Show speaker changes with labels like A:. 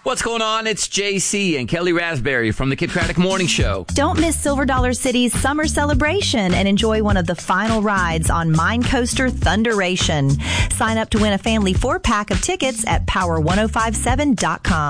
A: What's going on? It's JC and Kelly Raspberry from the Kid Craddock Morning Show.
B: Don't miss Silver Dollar City's summer celebration and enjoy one of the final rides on Mine Coaster Thunderation. Sign up to win a family 4-pack of tickets at power1057.com.